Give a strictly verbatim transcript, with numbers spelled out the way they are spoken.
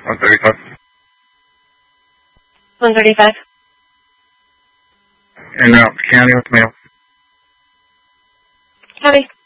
one thirty-five. one thirty-five. In uh, county with mail. Copy.